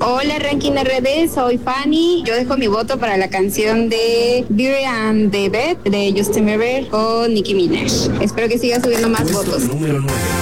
Hola, Ranking RD, soy Fanny. Yo dejo mi voto para la canción de Beauty and the Beast de Justin Bieber con Nicki Minaj. Espero que siga subiendo más Puesto votos. número 9.